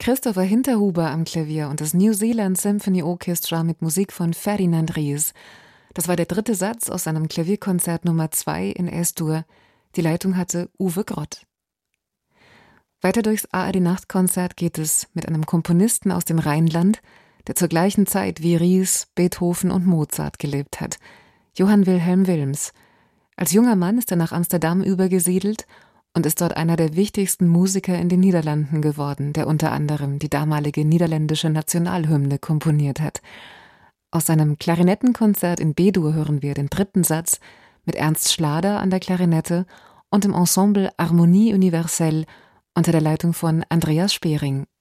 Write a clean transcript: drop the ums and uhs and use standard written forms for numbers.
Christopher Hinterhuber am Klavier und das New Zealand Symphony Orchestra mit Musik von Ferdinand Ries. Das war der 3. Satz aus seinem Klavierkonzert Nummer 2 in S-Dur. Die Leitung hatte Uwe Grott. Weiter durchs ARD-Nachtkonzert geht es mit einem Komponisten aus dem Rheinland, der zur gleichen Zeit wie Ries, Beethoven und Mozart gelebt hat. Johann Wilhelm Wilms. Als junger Mann ist er nach Amsterdam übergesiedelt und ist dort einer der wichtigsten Musiker in den Niederlanden geworden, der unter anderem die damalige niederländische Nationalhymne komponiert hat. Aus seinem Klarinettenkonzert in B-Dur hören wir den 3. Satz mit Ernst Schlader an der Klarinette und im Ensemble Harmonie Universelle unter der Leitung von Andreas Spering.